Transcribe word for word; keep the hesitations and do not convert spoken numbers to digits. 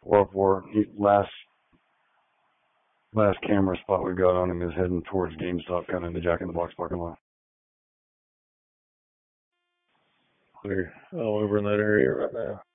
four oh four. He, last last camera spot we've got on him is heading towards GameStop, kind of in the Jack in the Box parking lot. Clear all over in that area right now.